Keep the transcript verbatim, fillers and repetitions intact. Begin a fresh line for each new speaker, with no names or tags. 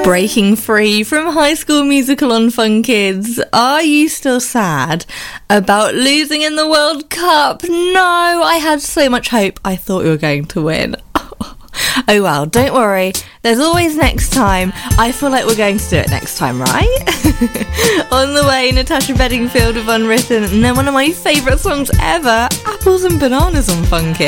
Breaking free from High School Musical on Fun Kids. Are you still sad about losing in the World Cup? No, I had so much hope. I thought we were going to win. Oh well, don't worry. There's always next time. I feel like we're going to do it next time, right? On the way, Natasha Bedingfield with Unwritten, and then one of my favourite songs ever, Apples and Bananas on Fun Kids.